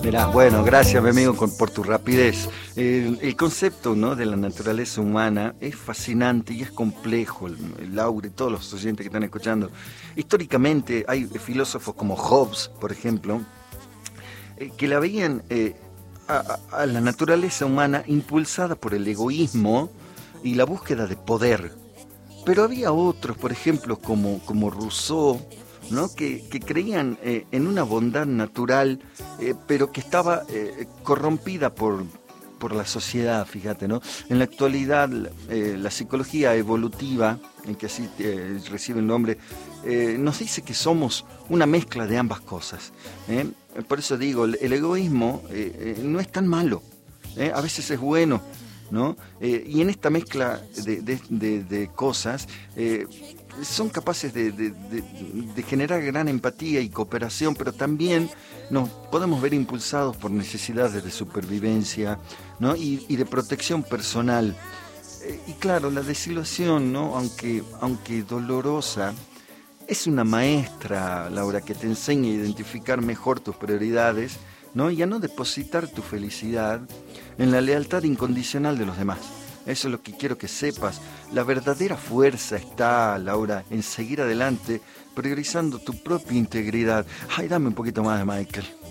Mirá, bueno, gracias, mi amigo, por tu rapidez. El concepto, ¿no?, de la naturaleza humana es fascinante y es complejo. Laura y todos los oyentes que están escuchando. Históricamente hay filósofos como Hobbes, por ejemplo, que la veían a la naturaleza humana impulsada por el egoísmo y la búsqueda de poder. Pero había otros, por ejemplo, como Rousseau, ¿no?, que creían en una bondad natural, pero que estaba corrompida por la sociedad, fíjate, ¿no? En la actualidad, la psicología evolutiva, en que así recibe el nombre, nos dice que somos una mezcla de ambas cosas. Por eso digo, el egoísmo no es tan malo, a veces es bueno, ¿no? Y en esta mezcla de cosas son capaces de generar gran empatía y cooperación, pero también nos podemos ver impulsados por necesidades de supervivencia, ¿no?, y de protección personal. Y claro, la desilusión, ¿no?, aunque dolorosa, es una maestra, Laura, que te enseña a identificar mejor tus prioridades, ¿no?, y a no depositar tu felicidad en la lealtad incondicional de los demás. Eso es lo que quiero que sepas. La verdadera fuerza está, Laura, en seguir adelante, priorizando tu propia integridad. Ay, dame un poquito más de Michael.